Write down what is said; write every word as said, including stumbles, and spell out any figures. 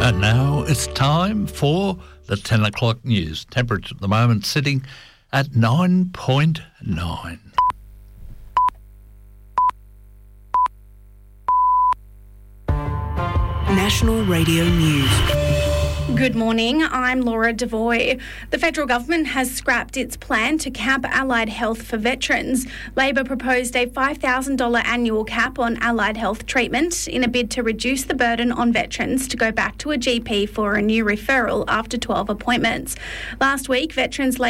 And now it's time for the ten o'clock news. Temperature at the moment sitting at nine point nine. National Radio News. Good morning, I'm Laura Devoy. The federal government has scrapped its plan to cap allied health for veterans. Labor proposed a five thousand dollars annual cap on allied health treatment in a bid to reduce the burden on veterans to go back to a G P for a new referral after twelve appointments. Last week, veterans